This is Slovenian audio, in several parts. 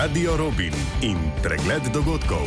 Radio Robin in pregled dogodkov.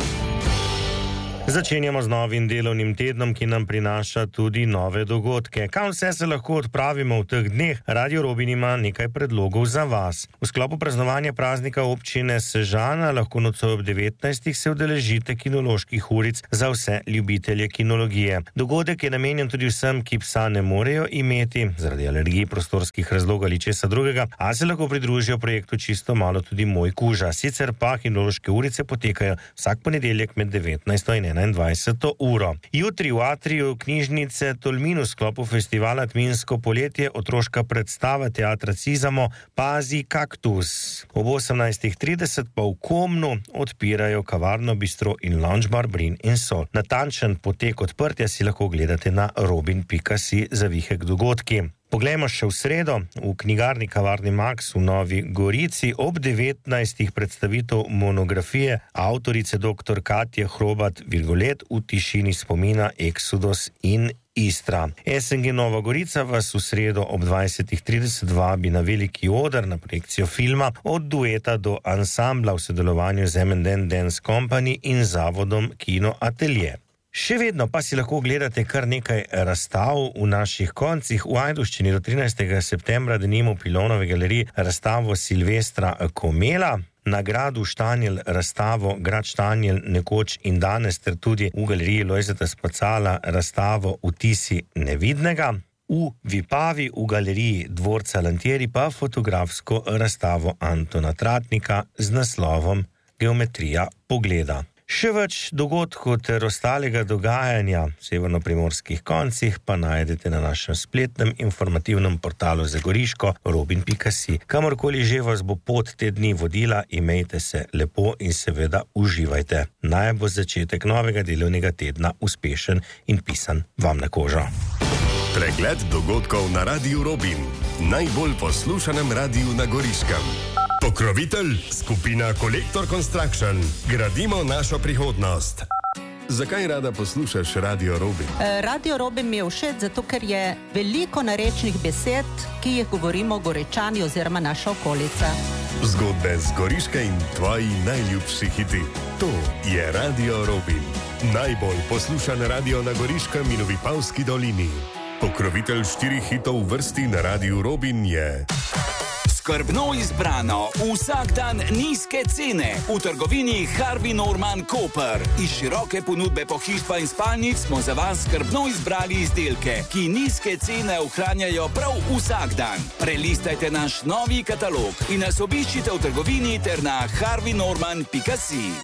Začenjamo z novim delovnim tednom, ki nam prinaša tudi nove dogodke. Kam vse se lahko odpravimo v teh dneh? Radio Robin ima nekaj predlogov za vas. V sklopu praznovanja praznika občine Sežana lahko nocoj ob 19. se udeležite kinoloških uric za vse ljubitelje kinologije. Dogodek je namenjen tudi vsem, ki psa ne morejo imeti, zaradi alergij, prostorskih razlogov ali česa drugega, a se lahko pridružijo projektu čisto malo tudi Moj kuža. Sicer pa kinološke urice potekajo vsak ponedeljek med 19. in 21. uro. Jutri v atriju knjižnice Tolmin v sklopu festivala Tminsko poletje otroška predstava teatra Cizamo Pazi kaktus. Ob 18.30 pa v Komnu odpirajo kavarno, bistro in lounge bar Brin in Sol. Natančen potek odprtja si lahko gledate na robin.si za vihek dogodki. Poglejmo še v sredo, v knjigarni kavarni Max v Novi Gorici ob 19. predstavitev monografije avtorice dr. Katje Hrobat-Virgolet v tišini spomina Exodus in Istra. SNG Nova Gorica vas v sredo ob 20.30 vabi na veliki oder na projekcijo filma od dueta do ansambla v sodelovanju z M&M Dance Company in zavodom Kino Atelje. Še vedno pa si lahko gledate kar nekaj razstav v naših koncih. V Ajdovščini do 13. septembra denimo v Pilonovi galeriji razstavo Silvestra Komela, na gradu Štanjel razstavo Grad Štanjel nekoč in danes ter tudi v galeriji Lojzeta Spacala razstavo Vtisi nevidnega. V Vipavi v galeriji Dvorca Lantieri pa fotografsko razstavo Antona Tratnika z naslovom Geometrija pogleda. Še več dogodkov ter ostalega dogajanja v severnoprimorskih koncih pa najdete na našem spletnem informativnem portalu za Goriško robin.si. Kamorkoli že vas bo pot te dni vodila, imejte se lepo in seveda uživajte. Naj bo začetek novega delovnega tedna uspešen in pisan vam na kožo. Pregled dogodkov na Radiu Robin, najbolj poslušanem radiju na Goriškem. Pokrovitelj skupina Kolektor Construction. Gradimo našo prihodnost. Zakaj rada poslušaš Radio Robin? Radio Robin mi je všeč, zato ker je veliko narečnih besed, ki jih govorimo Goričani oziroma naša okolica. Zgodbe z Goriške in tvoji najljubši hiti. To je Radio Robin. Najbolj poslušan radio na Goriškem in v Vipavski dolini. Pokrovitelj 4 hitov v vrsti na Radiu Robin je... Skrbno izbrano, vsak dan nizke cene v trgovini Harvey Norman Koper. Iz široke ponudbe pohištva in spalnic smo za vas skrbno izbrali izdelke, ki nizke cene ohranjajo prav vsak dan. Prelistajte naš novi katalog in nas obiščite v trgovini ter na harveynorman.si.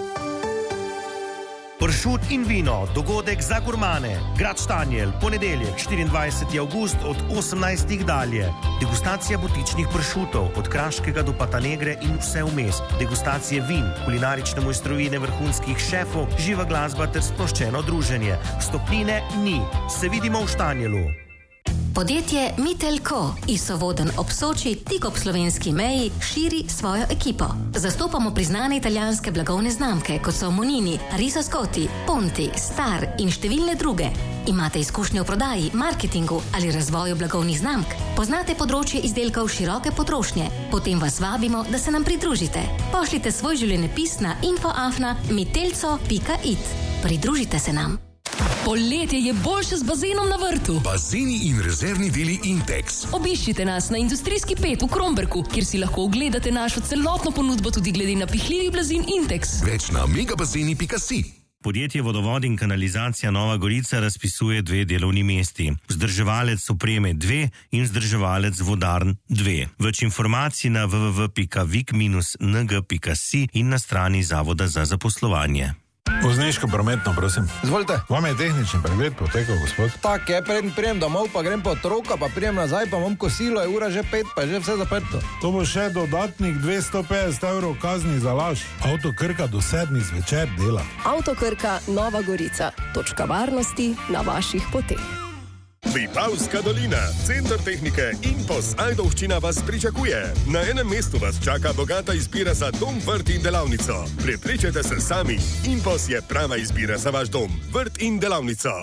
Pršut in vino, dogodek za gurmane. Grad Štanjel, ponedeljek, 24. avgust od 18. dalje. Degustacija butičnih pršutov, od kraškega do Patanegre in vse vmes. Degustacije vin, kulinarične mojstrovine vrhunskih šefov, živa glasba ter sproščeno druženje. Vstopnine ni. Se vidimo v Štanjelu. Podjetje Mitelko iz Sovodenj ob Soči, tik ob slovenski meji, širi svojo ekipo. Zastopamo priznane italijanske blagovne znamke, kot so Monini, Riso Scotti, Ponti, Star in številne druge. Imate izkušnje v prodaji, marketingu ali razvoju blagovnih znamk? Poznate področje izdelkov široke potrošnje? Potem vas vabimo, da se nam pridružite. Pošljite svoj življenjepis na info@mitelco.it. Pridružite se nam. Poletje je boljše z bazenom na vrtu. Bazeni in rezervni deli Intex. Obiščite nas na Industrijski 5 v Kromberku, kjer si lahko ogledate našo celotno ponudbo tudi glede na pihljivi blazin Intex. Več na megabazeni.si. Podjetje Vodovod in kanalizacija Nova Gorica razpisuje 2 delovni mesti. Vzdrževalec opreme 2 in vzdrževalec vodarn 2. Več informacij na www.vik-ng.si in na strani Zavoda za zaposlovanje. Vozniško prometno, prosim. Izvolite. Vam je tehnični pregled potekal, gospod? Tak je, preden prijem domov, pa grem po otroka, pa prijem nazaj, pa imam kosilo, je ura že 5, pa je že vse zaprto. To bo še dodatnih 250 € kazni za laž. Avto Krka do 7 zvečer dela. Avto Krka Nova Gorica. Točka varnosti na vaših poteh. Vipavska dolina, center tehnike Impos Ajdovščina vas pričakuje. Na enem mestu vas čaka bogata izbira za dom, vrt in delavnico. Prepričajte se sami, Impos je prava izbira za vaš dom, vrt in delavnico.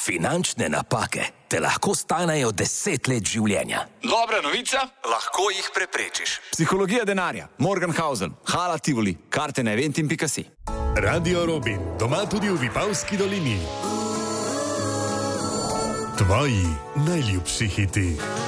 Finančne napake te lahko stanejo 10 let življenja. Dobra novica, Lahko jih preprečiš. psihologija denarja, Morgenhausen, Hala Tivoli, karte na eventim.si. Radio Robin, doma tudi v Vipavski dolini. Tvoji najljubši hiti.